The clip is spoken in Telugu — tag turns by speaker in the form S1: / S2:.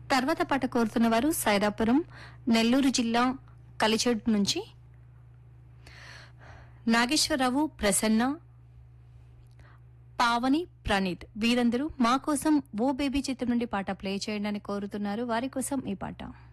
S1: తర్వాత పాట కోరుతున్న వారు సైదాపురం నెల్లూరు జిల్లా కలిచెడు నుంచి నాగేశ్వరరావు, ప్రసన్న, పావని, ప్రణీత్ వీరందరూ మా కోసం ఓ బేబీ చిత్రం నుండి పాట ప్లే చేయండి అని కోరుతున్నారు. వారి కోసం ఈ పాట.